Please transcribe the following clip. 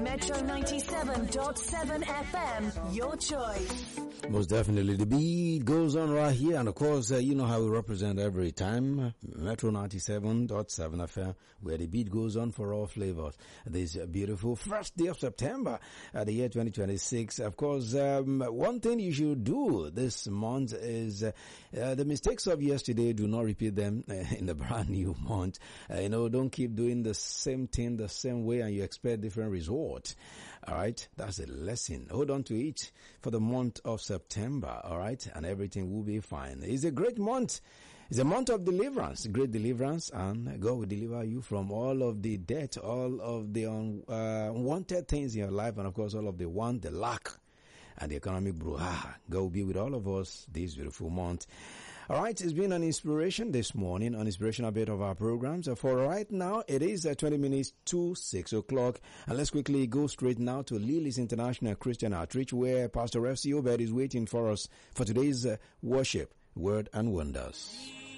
Metro 97.7 FM, your choice. Most definitely. The beat goes on right here. And of course, you know how we represent every time. Metro 97.7 FM, where the beat goes on for all flavors. This beautiful first day of September, the year 2026. Of course, one thing you should do this month is the mistakes of yesterday, do not repeat them in the brand new month. Don't keep doing the same thing the same way and you expect different results. All right. That's a lesson. Hold on to it for the month of September. All right. And everything will be fine. It's a great month. It's a month of deliverance, great deliverance, and God will deliver you from all of the debt, all of the unwanted things in your life, and of course all of the want, the lack, and the economic brouhaha. God will be with all of us this beautiful month. All right, it's been an inspiration this morning, an inspirational bit of our programs. For right now, it is 20 minutes to 6 o'clock. And let's quickly go straight now to Lily's International Christian Outreach, where Pastor F.C. Obed is waiting for us for today's worship, Word and Wonders.